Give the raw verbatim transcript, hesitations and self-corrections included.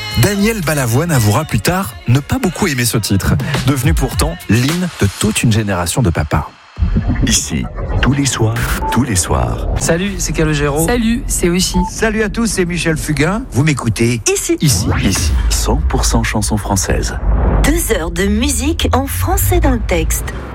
Daniel Balavoine avouera plus tard ne pas beaucoup aimer ce titre, devenu pourtant l'hymne de toute une génération de papas. Ici, tous les soirs, tous les soirs. Salut, c'est Calogero. Salut, c'est aussi. Salut à tous, c'est Michel Fugain. Vous m'écoutez Ici. Ici, ici, cent pour cent chansons françaises. Deux heures de musique en français dans le texte.